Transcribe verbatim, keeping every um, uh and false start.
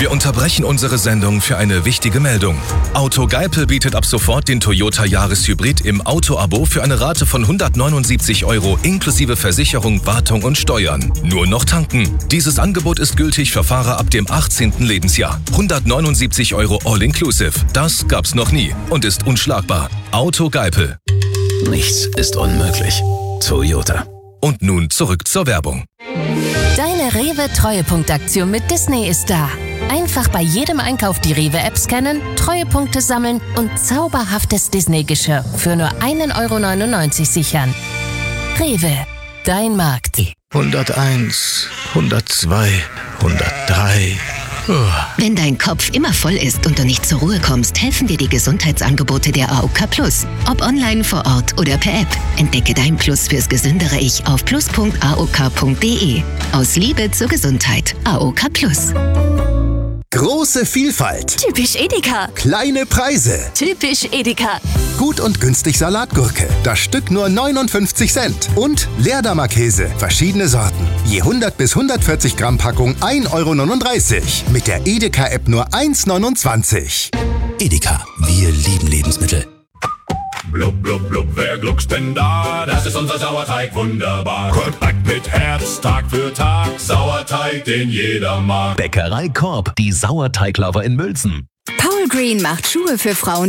Wir unterbrechen unsere Sendung für eine wichtige Meldung. Autogeipel bietet ab sofort den Toyota Yaris Hybrid im Auto-Abo für eine Rate von hundertneunundsiebzig Euro inklusive Versicherung, Wartung und Steuern. Nur noch tanken. Dieses Angebot ist gültig für Fahrer ab dem achtzehnten Lebensjahr. hundertneunundsiebzig Euro all-inclusive. Das gab's noch nie und ist unschlagbar. Autogeipel. Nichts ist unmöglich. Toyota. Und nun zurück zur Werbung. Deine Rewe-Treuepunktaktion mit Disney ist da. Einfach bei jedem Einkauf die Rewe-App scannen, Treuepunkte sammeln und zauberhaftes Disney-Geschirr für nur ein Euro neunundneunzig sichern. Rewe, dein Markt. hunderteins, hundertzwei, hundertdrei. Wenn dein Kopf immer voll ist und du nicht zur Ruhe kommst, helfen dir die Gesundheitsangebote der A O K Plus. Ob online, vor Ort oder per App. Entdecke dein Plus fürs gesündere Ich auf plus punkt a o k punkt d e. Aus Liebe zur Gesundheit. A O K Plus. Große Vielfalt. Typisch Edeka. Kleine Preise. Typisch Edeka. Gut und günstig Salatgurke. Das Stück nur neunundfünfzig Cent. Und Leerdammer Käse. Verschiedene Sorten. Je hundert bis hundertvierzig Gramm Packung ein Euro neununddreißig. Mit der Edeka-App nur eins neunundzwanzig. Edeka. Wir lieben Lebensmittel. Blub, blub, blub, wer gluckst denn da? Das ist unser Sauerteig, wunderbar. Kompakt mit Herz, Tag für Tag. Sauerteig, den jeder mag. Bäckerei Korb, die Sauerteiglover in Mülzen. Paul Green macht Schuhe für Frauen.